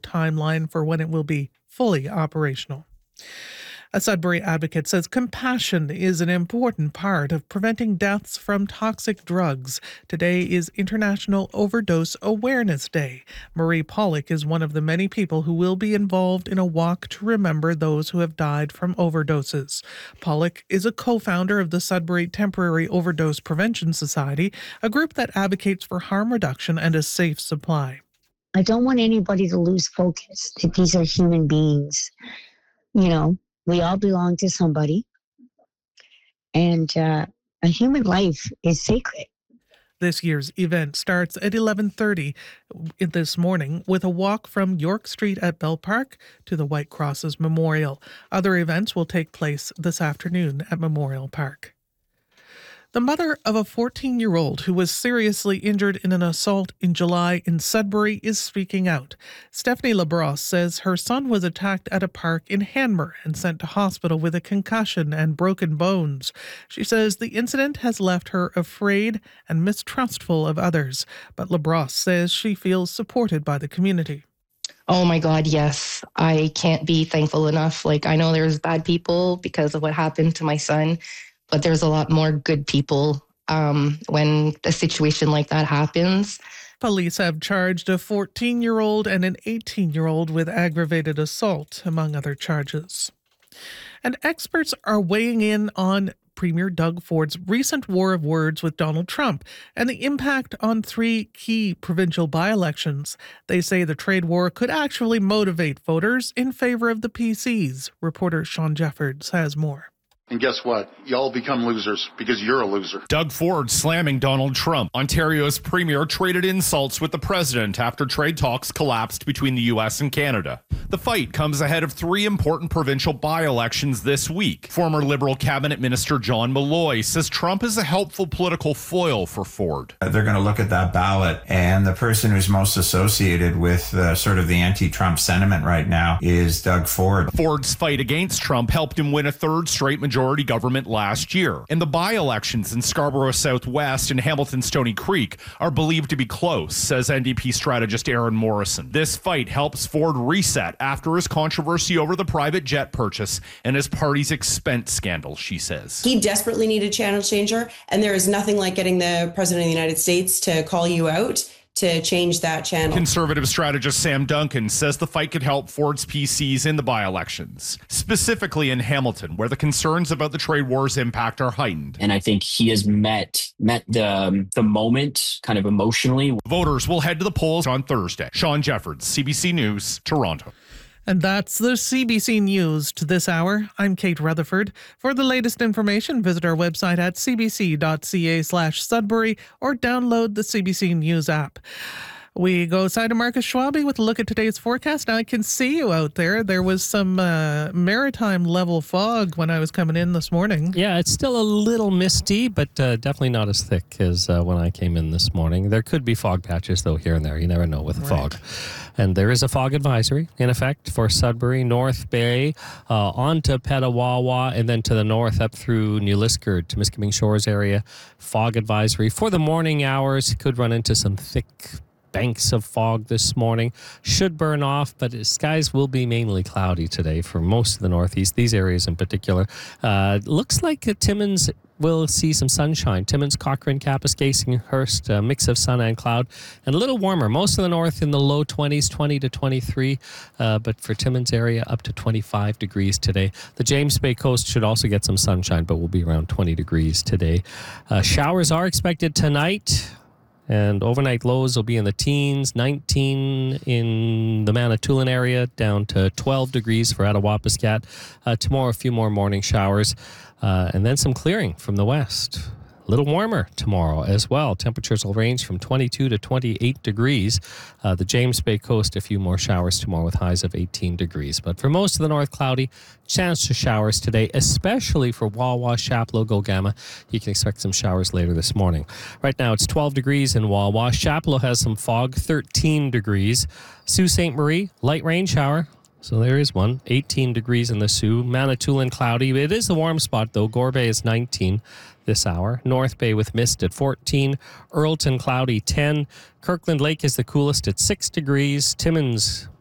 timeline for when it will be fully operational. A Sudbury advocate says compassion is an important part of preventing deaths from toxic drugs. Today is International Overdose Awareness Day. Marie Pollock is one of the many people who will be involved in a walk to remember those who have died from overdoses. Pollock is a co-founder of the Sudbury Temporary Overdose Prevention Society, a group that advocates for harm reduction and a safe supply. I don't want anybody to lose focus that these are human beings. We all belong to somebody, and a human life is sacred. This year's event starts at 11:30 this morning with a walk from York Street at Bell Park to the White Crosses Memorial. Other events will take place this afternoon at Memorial Park. The mother of a 14-year-old who was seriously injured in an assault in July in Sudbury is speaking out. Stephanie Labrosse says her son was attacked at a park in Hanmer and sent to hospital with a concussion and broken bones. She says the incident has left her afraid and mistrustful of others, but Labrosse says she feels supported by the community. Oh my God, yes. I can't be thankful enough. I know there's bad people because of what happened to my son, but there's a lot more good people when a situation like that happens. Police have charged a 14-year-old and an 18-year-old with aggravated assault, among other charges. And experts are weighing in on Premier Doug Ford's recent war of words with Donald Trump and the impact on 3 key provincial by-elections. They say the trade war could actually motivate voters in favor of the PCs. Reporter Sean Jeffords has more. And guess what? Y'all become losers because you're a loser. Doug Ford slamming Donald Trump. Ontario's premier traded insults with the president after trade talks collapsed between the U.S. and Canada. The fight comes ahead of 3 important provincial by-elections this week. Former Liberal cabinet minister John Malloy says Trump is a helpful political foil for Ford. They're going to look at that ballot, and the person who's most associated with sort of the anti-Trump sentiment right now is Doug Ford. Ford's fight against Trump helped him win a 3rd straight majority government last year. And the by-elections in Scarborough Southwest and Hamilton Stony Creek are believed to be close, says NDP strategist Aaron Morrison. This fight helps Ford reset after his controversy over the private jet purchase and his party's expense scandal, she says. He desperately needed a channel changer, and there is nothing like getting the President of the United States to call you out to change that channel. Conservative strategist Sam Duncan says the fight could help Ford's PCs in the by-elections, specifically in Hamilton, where the concerns about the trade war's impact are heightened. And I think he has met the moment kind of emotionally. Voters will head to the polls on Thursday. Sean Jeffords, CBC News, Toronto. And that's the CBC News to this hour. I'm Kate Rutherford. For the latest information, visit our website at cbc.ca/Sudbury or download the CBC News app. We go aside to Marcus Schwabe with a look at today's forecast. Now, I can see you out there. There was some maritime level fog when I was coming in this morning. Yeah, it's still a little misty, but definitely not as thick as when I came in this morning. There could be fog patches, though, here and there. You never know with fog. And there is a fog advisory in effect for Sudbury, North Bay, on to Petawawa, and then to the north up through New Liskeard, to Miskaming Shores area. Fog advisory for the morning hours. Could run into some thick banks of fog this morning. Should burn off, but skies will be mainly cloudy today for most of the northeast, these areas in particular. Looks like Timmins will see some sunshine. Timmins, Cochrane, Kapuskasing, a mix of sun and cloud, and a little warmer. Most of the north in the low 20s, 20 to 23, but for Timmins area up to 25 degrees today. The James Bay coast should also get some sunshine, but will be around 20 degrees today. Showers are expected tonight. And overnight lows will be in the teens, 19 in the Manitoulin area, down to 12 degrees for Attawapiskat. Tomorrow, a few more morning showers, and then some clearing from the west. A little warmer tomorrow as well. Temperatures will range from 22 to 28 degrees. The James Bay coast, a few more showers tomorrow with highs of 18 degrees. But for most of the north, cloudy. Chance to showers today, especially for Wawa, Chapleau, Gogama. You can expect some showers later this morning. Right now, it's 12 degrees in Wawa. Chapleau has some fog, 13 degrees. Sault Ste. Marie, light rain shower. So there is one. 18 degrees in the Sioux. Manitoulin, cloudy. It is the warm spot, though. Gore Bay is 19 this hour. North Bay with mist at 14. Earlton, cloudy, 10. Kirkland Lake is the coolest at 6 degrees. Timmins,